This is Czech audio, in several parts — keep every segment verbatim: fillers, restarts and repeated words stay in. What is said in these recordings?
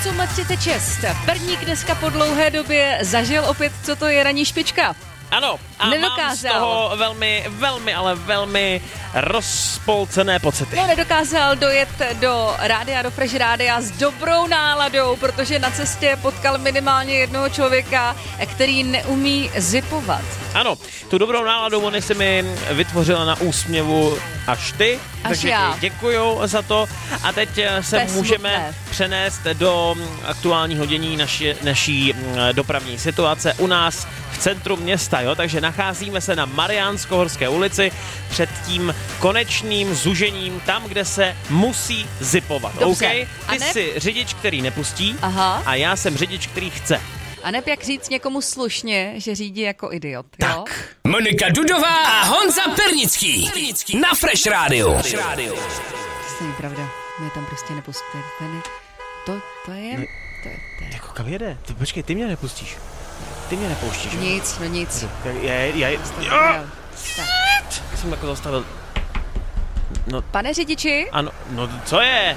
osm třicet šest. Perník dneska po dlouhé době zažil opět, co to je ranní špička. Ano, a nedokázal. Mám z toho velmi, velmi, ale velmi rozpolcené pocity. No, nedokázal dojet do rádia, do Fresh rádia s dobrou náladou, protože na cestě potkal minimálně jednoho člověka, který neumí zipovat. Ano, tu dobrou náladu Moni si mi vytvořila na úsměvu až ty, až takže já. ti děkuju za to. A teď se Bez můžeme smutné. přenést do aktuálního dění naši, naší dopravní situace u nás v centru města, jo? Takže nacházíme se na Mariánskohorské ulici před tím konečným zužením, tam, kde se musí zipovat. Dobře. Okay? Ty A jsi řidič, který nepustí. Aha. A já jsem řidič, který chce. A neb jak říct někomu slušně, že řídí jako idiot, jo? Tak. Monika Dudová a Honza Pernický. Pernický. Na Fresh rádiu. To není pravda, mě tam prostě nepustíte. Ten, to, to je... No, to, to je... Jako kam jede? Ty, počkej, ty mě nepustíš. Ty mě nepouštíš. Nic, no nic. Já, já, já, já, já jsem jako zastavil. No, Pane řidiči? ano, no co je?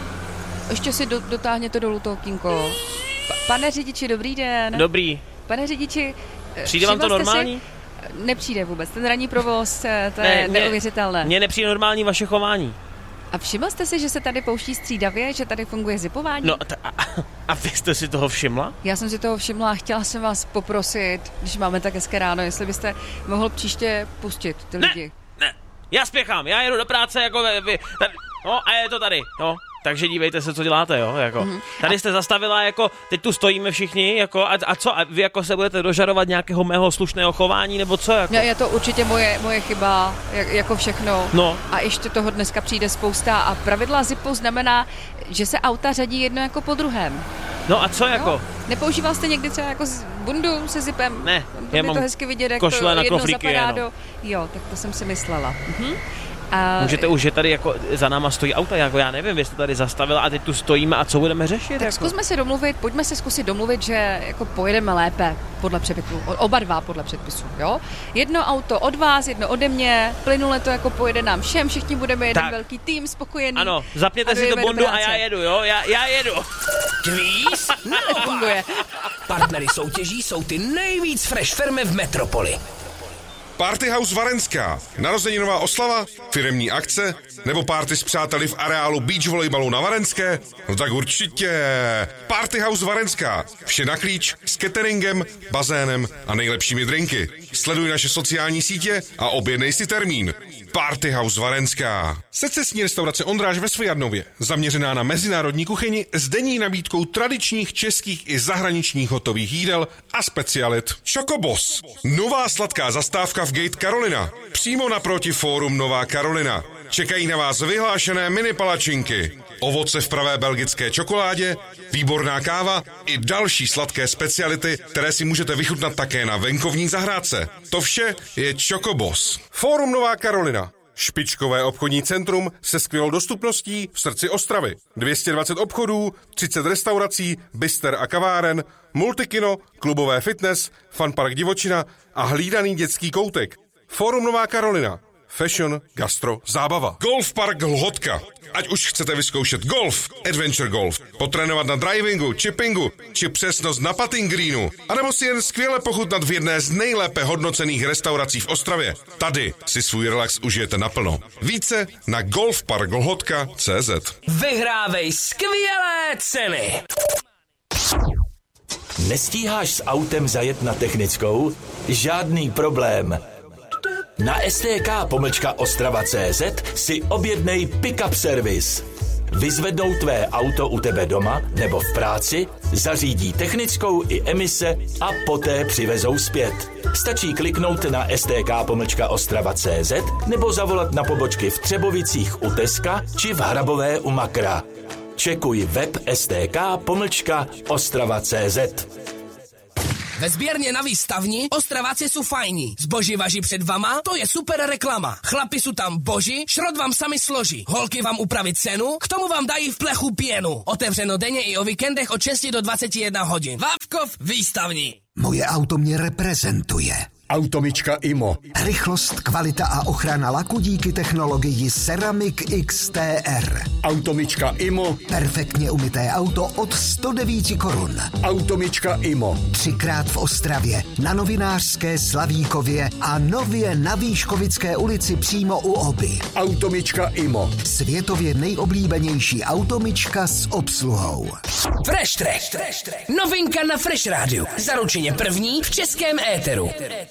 Ještě si do, dotáhněte dolů to okýnko. Pa, pane řidiči, dobrý den. Dobrý. Pane řidiči, Přijde vám to všiml jste normální? Si, nepřijde vůbec, ten ranní provoz, to Ne, je mě- neuvěřitelné. Mně nepřijde normální vaše chování. A všiml jste si, že se tady pouští střídavě, že tady funguje zipování? No ta, a, a vy jste si toho všimla? Já jsem si toho všimla a chtěla jsem vás poprosit, když máme tak hezké ráno, jestli byste mohl příště pustit ty Ne, lidi. ne, já spěchám, já jedu do práce jako vy, vy tady, no a je to tady, no. Takže dívejte se, co děláte, jo, jako. Mm-hmm. Tady jste zastavila, jako, teď tu stojíme všichni, jako, a, a co, a vy jako se budete dožadovat nějakého mého slušného chování, nebo co, jako? Ne, je to určitě moje, moje chyba, jak, jako všechno. No. A ještě toho dneska přijde spousta a pravidla zipu znamená, že se auta řadí jedno jako po druhém. No a co, jako? Jo? Nepoužíval jste někdy třeba jako z bundu se zipem? Ne, to já je mám to hezky vidět, jak košile to na jedno knoflíky zapadá jenom. do... Jo, tak to jsem si myslela. Mhm. A... Můžete už, že tady jako za náma stojí auta, jako já nevím, vy jste tady zastavila a teď tu stojíme a co budeme řešit, Tak jako? zkusme si domluvit, pojďme se zkusit domluvit, že jako pojedeme lépe podle předpisu, oba dva podle předpisu, jo? Jedno auto od vás, jedno ode mě, plynule to jako pojede nám všem, všichni budeme jeden Tak. velký tým, spokojený. Ano, zapněte a si to dojedeme do bundu a práce. já jedu, jo, já, já jedu. Kvíz? Nefunguje. Partnery soutěží jsou ty nejvíc fresh firmy v metropoli. Party House Varenská, narozeninová oslava, firemní akce nebo party s přáteli v areálu beach volejbalu na Varenské? No tak určitě. Party House Varenská, vše na klíč, s cateringem, bazénem a nejlepšími drinky. Sleduj naše sociální sítě a objednej si termín. Party House Varenská. Secesní restaurace Ondráž ve Svojadnově, zaměřená na mezinárodní kuchyni s denní nabídkou tradičních českých i zahraničních hotových jídel a specialit. Chocobos, nová sladká zastávka v Gate Carolina, přímo naproti Fórum Nová Karolina. Čekají na vás vyhlášené mini palačinky, ovoce v pravé belgické čokoládě, výborná káva i další sladké speciality, které si můžete vychutnat také na venkovní zahrádce. To vše je Chocobos. Fórum Nová Karolina. Špičkové obchodní centrum se skvělou dostupností v srdci Ostravy. dvě stě dvacet obchodů, třicet restaurací, bister a kaváren, multikino, klubové fitness, funpark divočina a hlídaný dětský koutek. Fórum Nová Karolina. Fashion, gastro, zábava. Golf Park Lhotka. Ať už chcete vyzkoušet golf, adventure golf, potrénovat na drivingu, chippingu, či přesnost na putting greenu, anebo si jen skvěle pochutnat v jedné z nejlépe hodnocených restaurací v Ostravě. Tady si svůj relax užijete naplno. Více na golfpark lhotka tečka cé zet. Vyhrávej skvělé ceny. Nestíháš s autem zajet na technickou? Žádný problém. Na S T K pomlčka Ostrava tečka cé zet si objednej pick-up servis. Vyzvednou tvé auto u tebe doma nebo v práci, zařídí technickou i emise a poté přivezou zpět. Stačí kliknout na S T K pomlčka Ostrava tečka cé zet nebo zavolat na pobočky v Třebovicích u Teska či v Hrabové u Makra. Čekuj web S T K pomlčka Ostrava tečka cé zet. Ve sběrně na výstavni Ostraváci jsou fajní. Zboží važí před vama, to je super reklama. Chlapi jsou tam boží, šrot vám sami složí. Holky vám upraví cenu, k tomu vám dají v plechu pěnu. Otevřeno denně i o víkendech od šesti do dvaceti jedné hodin. Vávkov výstavní. Moje auto mě reprezentuje. Automička Imo. Rychlost, kvalita a ochrana laku díky technologii Ceramic X T R. Automička Imo. Perfektně umyté auto od sto devět korun. Automička Imo. Třikrát v Ostravě, na Novinářské, Slavíkově a nově na Výškovické ulici přímo u Oby. Automička Imo. Světově nejoblíbenější automička s obsluhou. Fresh Track. Novinka na Fresh Rádiu. Zaručeně první v českém éteru.